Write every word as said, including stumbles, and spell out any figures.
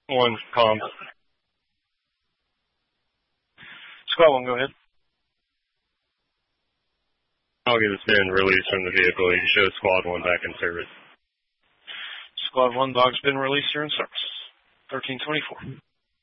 One, calm. Squad one, go ahead. Target has been released from the vehicle. You show Squad one back in service. Squad one, dog's been released. You're in service. thirteen twenty-four.